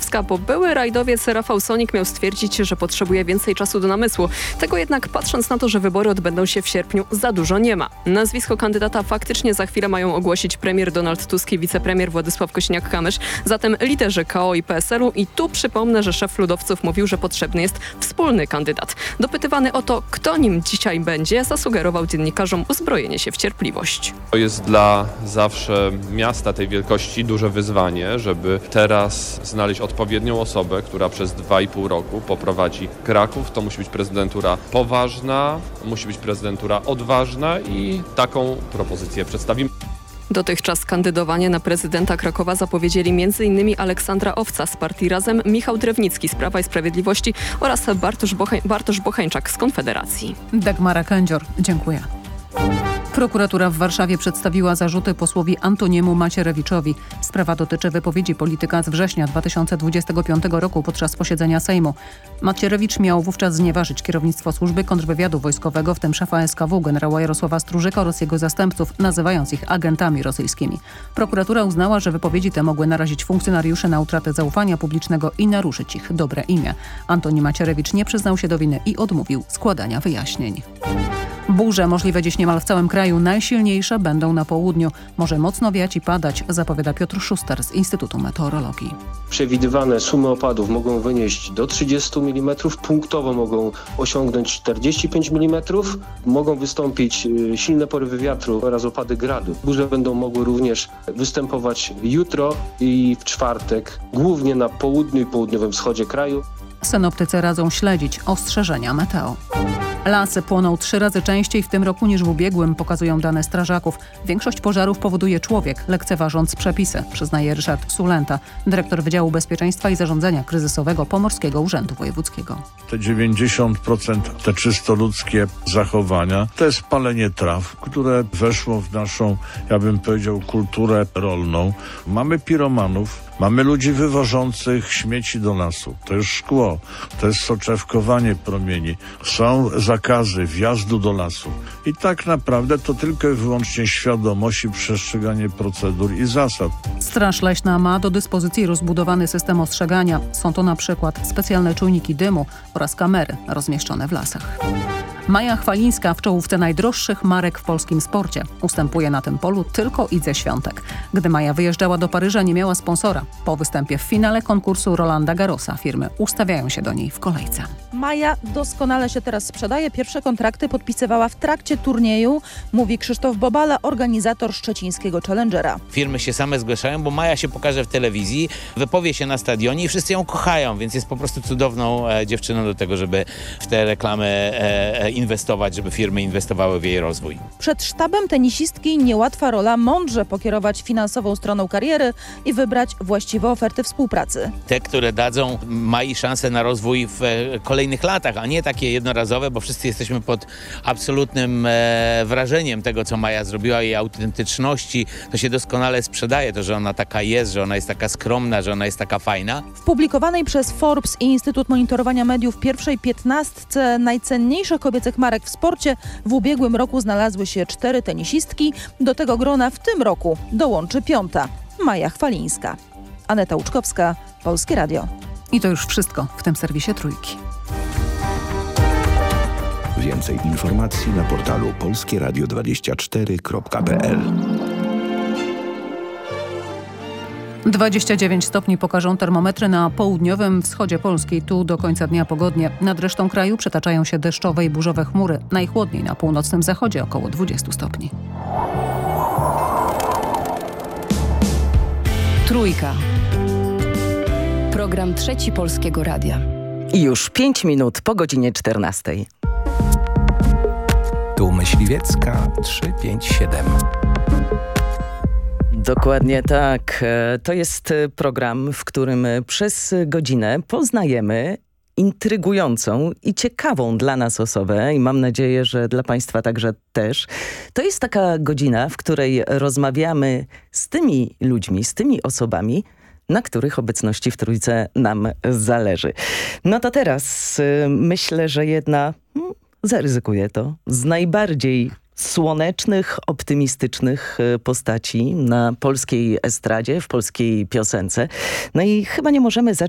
Witkowska, bo były rajdowiec Rafał Sonik miał stwierdzić, że potrzebuje więcej czasu do namysłu. Tego jednak, patrząc na to, że wybory odbędą się w sierpniu, za dużo nie ma. Nazwisko kandydata faktycznie za chwilę mają ogłosić premier Donald Tusk i wicepremier Władysław Kosiniak-Kamysz. Zatem liderzy KO i PSL-u i tu przypomnę, że szef ludowców mówił, że potrzebny jest wspólny kandydat. Dopytywany o to, kto nim dzisiaj będzie, zasugerował dziennikarzom uzbrojenie się w cierpliwość. To jest dla zawsze miasta tej wielkości duże wyzwanie, żeby teraz znaleźć odpowiednią osobę, która przez 2,5 roku poprowadzi Kraków. To musi być prezydentura poważna, musi być prezydentura odważna i taką propozycję przedstawimy. Dotychczas kandydowanie na prezydenta Krakowa zapowiedzieli m.in. Aleksandra Owca z partii Razem, Michał Drewnicki z Prawa i Sprawiedliwości oraz Bartosz Bocheńczak z Konfederacji. Dagmara Kędzior, dziękuję. Prokuratura w Warszawie przedstawiła zarzuty posłowi Antoniemu Macierewiczowi. Sprawa dotyczy wypowiedzi polityka z września 2025 roku podczas posiedzenia Sejmu. Macierewicz miał wówczas znieważyć kierownictwo służby kontrwywiadu wojskowego, w tym szefa SKW generała Jarosława Strużyka oraz jego zastępców, nazywając ich agentami rosyjskimi. Prokuratura uznała, że wypowiedzi te mogły narazić funkcjonariuszy na utratę zaufania publicznego i naruszyć ich dobre imię. Antoni Macierewicz nie przyznał się do winy i odmówił składania wyjaśnień. Burze możliwe dziś niemal w całym kraju. Najsilniejsze będą na południu. Może mocno wiać i padać, zapowiada Piotr Szuster z Instytutu Meteorologii. Przewidywane sumy opadów mogą wynieść do 30 mm, punktowo mogą osiągnąć 45 mm. Mogą wystąpić silne porywy wiatru oraz opady gradu. Burze będą mogły również występować jutro i w czwartek, głównie na południu i południowym wschodzie kraju. Synoptycy radzą śledzić ostrzeżenia meteo. Lasy płoną 3 razy częściej w tym roku niż w ubiegłym, pokazują dane strażaków. Większość pożarów powoduje człowiek, lekceważąc przepisy, przyznaje Ryszard Sulenta, dyrektor Wydziału Bezpieczeństwa i Zarządzania Kryzysowego Pomorskiego Urzędu Wojewódzkiego. Te 90%, te czysto ludzkie zachowania, to jest palenie traw, które weszło w naszą, ja bym powiedział, kulturę rolną. Mamy piromanów, mamy ludzi wywożących śmieci do lasu. To jest szkło, to jest soczewkowanie promieni. Są zakazy wjazdu do lasu. I tak naprawdę to tylko i wyłącznie świadomość i przestrzeganie procedur i zasad. Straż Leśna ma do dyspozycji rozbudowany system ostrzegania. Są to na przykład specjalne czujniki dymu oraz kamery rozmieszczone w lasach. Maja Chwalińska w czołówce najdroższych marek w polskim sporcie. Ustępuje na tym polu tylko Idze Świątek. Gdy Maja wyjeżdżała do Paryża, nie miała sponsora. Po występie w finale konkursu Rolanda Garrosa firmy ustawiają się do niej w kolejce. Maja doskonale się teraz sprzedaje. Pierwsze kontrakty podpisywała w trakcie turnieju, mówi Krzysztof Bobala, organizator szczecińskiego Challengera. Firmy się same zgłaszają, bo Maja się pokaże w telewizji, wypowie się na stadionie i wszyscy ją kochają, więc jest po prostu cudowną dziewczyną do tego, żeby w te reklamy inwestować, żeby firmy inwestowały w jej rozwój. Przed sztabem tenisistki niełatwa rola, mądrze pokierować finansową stroną kariery i wybrać właściwe oferty współpracy. Te, które dadzą Mai szansę na rozwój w kolejnych latach, a nie takie jednorazowe, bo wszyscy jesteśmy pod absolutnym wrażeniem tego, co Maja zrobiła, jej autentyczności. To się doskonale sprzedaje, to, że ona taka jest, że ona jest taka skromna, że ona jest taka fajna. W publikowanej przez Forbes i Instytut Monitorowania Mediów pierwszej 15 najcenniejszych kobiecych marek w sporcie w ubiegłym roku znalazły się 4 tenisistki. Do tego grona w tym roku dołączy 5. Maja Chwalińska. Aneta Łuczkowska, Polskie Radio. I to już wszystko w tym serwisie Trójki. Więcej informacji na portalu polskieradio24.pl. 29 stopni pokażą termometry na południowym wschodzie Polski. Tu do końca dnia pogodnie. Nad resztą kraju przetaczają się deszczowe i burzowe chmury. Najchłodniej na północnym zachodzie około 20 stopni. Trójka. Program Trzeci Polskiego Radia. I już 5 minut po godzinie 14. Tu Myśliwiecka 357. Dokładnie tak. To jest program, w którym przez godzinę poznajemy intrygującą i ciekawą dla nas osobę i mam nadzieję, że dla Państwa także też. To jest taka godzina, w której rozmawiamy z tymi ludźmi, z tymi osobami, na których obecności w Trójce nam zależy. No to teraz myślę, że jedna, zaryzykuję to, z najbardziej słonecznych, optymistycznych postaci na polskiej estradzie, w polskiej piosence. No i chyba nie możemy